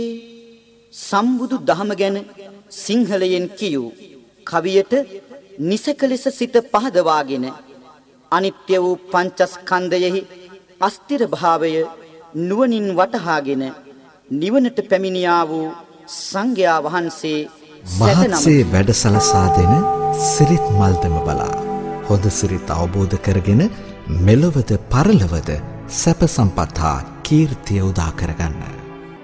සම්බුදු දහම ගැන සිංහලයෙන් කියූ කවියට නිසක ලෙස සිත පහදවාගෙන අනිත්‍ය වූ පංචස්කන්ධයෙහි අස්තිර භාවය නුවණින් වටහාගෙන නිවනට පැමිණියා වූ සංඝයා වහන්සේ මහත්සේ වැඩසලසා දෙන සිරිත් මල්දම බලා හොඳ සිරිත් අවබෝධ කරගෙන මෙලොවද පරලොවද සැප සම්පත් හා කීර්තිය උදා කරගන්න.